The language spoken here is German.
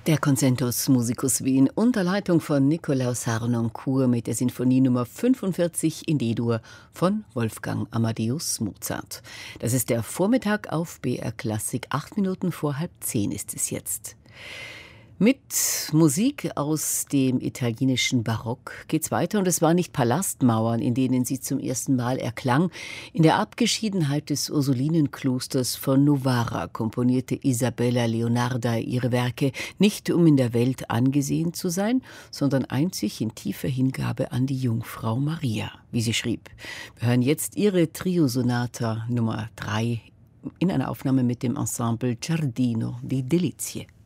Der Concentus Musicus Wien unter Leitung von Nikolaus Harnoncourt mit der Sinfonie Nummer 45 in D-Dur von Wolfgang Amadeus Mozart. Das ist der Vormittag auf BR Klassik. 8 Minuten vor 9:30 ist es jetzt. Mit Musik aus dem italienischen Barock geht's weiter, und es waren nicht Palastmauern, in denen sie zum ersten Mal erklang. In der Abgeschiedenheit des Ursulinenklosters von Novara komponierte Isabella Leonarda ihre Werke, nicht um in der Welt angesehen zu sein, sondern einzig in tiefer Hingabe an die Jungfrau Maria, wie sie schrieb. Wir hören jetzt ihre Trio-Sonata Nummer 3 in einer Aufnahme mit dem Ensemble Giardino di Delizie.